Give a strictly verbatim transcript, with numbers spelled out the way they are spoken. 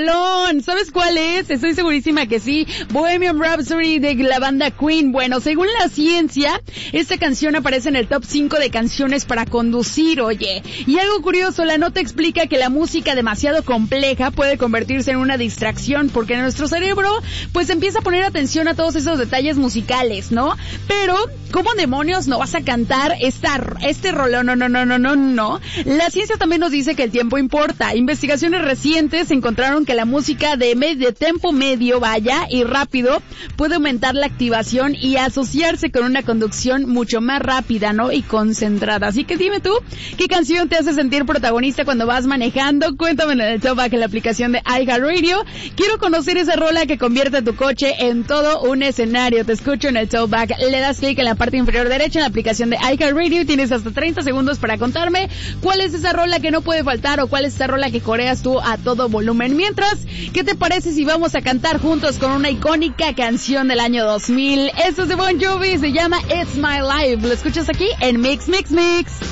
rolón. ¿Sabes cuál es? Estoy segurísima que sí. Bohemian Rhapsody de la banda Queen. Bueno, según la ciencia, esta canción aparece en el top cinco de canciones para conducir, oye. Y algo curioso, la nota explica que la música demasiado compleja puede convertirse en una distracción, porque nuestro cerebro, pues, empieza a poner atención a todos esos detalles musicales, ¿no? Pero, ¿cómo demonios no vas a cantar esta, este rolón? No, no, no, no, no, no. La ciencia también nos dice que el tiempo importa. Investigaciones recientes encontraron que la música de, med- de tempo medio, vaya, y rápido, puede aumentar la activación y asociarse con una conducción mucho más rápida, ¿no? Y concentrada. Así que dime tú, ¿qué canción te hace sentir protagonista cuando vas manejando? Cuéntame en el Talkback, en la aplicación de iHeartRadio. Quiero conocer esa rola que convierte tu coche en todo un escenario. Te escucho en el Talkback. Le das clic en la parte inferior derecha en la aplicación de iHeartRadio y tienes hasta treinta segundos para contarme cuál es esa rola que no puede faltar o cuál es esa rola que coreas tú a todo volumen. Mientras, ¿qué te parece si vamos a cantar juntos con una icónica canción del año dos mil? Esto es de Bon Jovi, se llama It's My Life. Lo escuchas aquí en Mix, Mix, Mix.